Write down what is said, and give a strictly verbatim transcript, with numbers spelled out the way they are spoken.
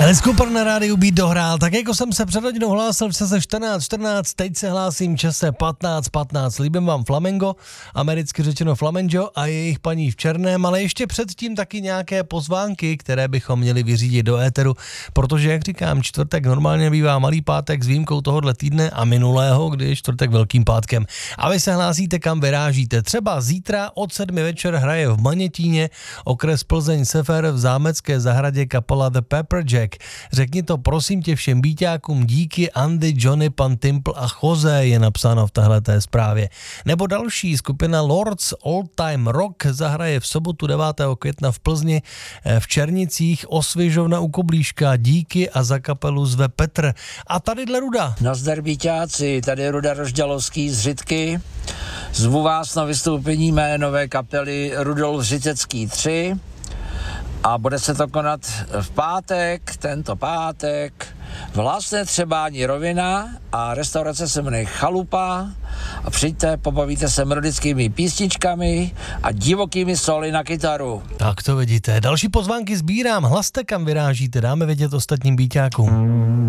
Alice Cooper na rádiu Beat dohrál, tak jako jsem se před hodinou hlásil v čase čtrnáct čtrnáct, teď se hlásím v čase patnáct patnáct. Líbím vám flamengo, americky řečeno flamengo a jejich paní v černém, ale ještě předtím taky nějaké pozvánky, které bychom měli vyřídit do éteru, protože, jak říkám, čtvrtek normálně bývá malý pátek s výjimkou tohohle týdne a minulého, kdy je čtvrtek velkým pátkem. A vy se hlásíte, kam vyrážíte. Třeba zítra od sedmi večer hraje v Manětíně okres Plzeň Sever v zámecké zahradě kapela The Pepper Jack. Řekni to prosím tě všem býťákům díky, Andy, Johnny, pan Timple a Jose je napsáno v téhleté zprávě. Nebo další skupina Lords Old Time Rock zahraje v sobotu devátého května v Plzni v Černicích, Osvěžovna u Koblížka, díky a za kapelu zve Petr. A tadyhle Ruda. Nazdar býťáci, tady je Ruda Rožďalovský z Řitky. Zvu vás na vystoupení mé nové kapely Rudolf Řitecký tři. A bude se to konat v pátek, tento pátek, v Hlasné Třebání Rovina a restaurace se jmenuje Chalupa a přijďte, pobavíte se melodickými písničkami a divokými sóly na kytaru. Tak to vidíte. Další pozvánky sbírám, hlaste kam vyrážíte, dáme vědět ostatním býťákům.